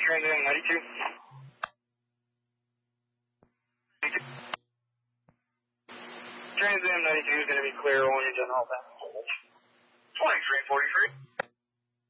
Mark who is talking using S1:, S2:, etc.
S1: Trans Am 92. Trans Am 92 is going to be clear on your general path.
S2: 2343.